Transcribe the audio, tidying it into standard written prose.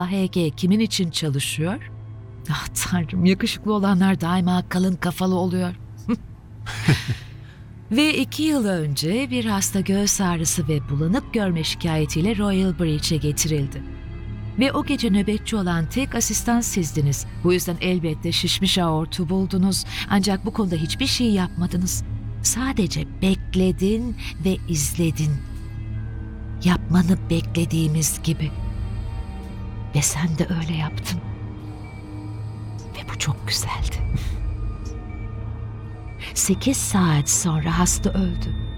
AHG kimin için çalışıyor? Ah tanrım, yakışıklı olanlar daima kalın kafalı oluyor. Ve 2 yıl önce bir hasta göğüs ağrısı ve bulanık görme şikayetiyle Royal Breach'e getirildi. Ve o gece nöbetçi olan tek asistan sizdiniz. Bu yüzden elbette şişmiş aortu buldunuz. Ancak bu konuda hiçbir şey yapmadınız. Sadece bekledin ve izledin. Yapmanı beklediğimiz gibi. Ve sen de öyle yaptın. Ve bu çok güzeldi. 8 saat sonra hasta öldü.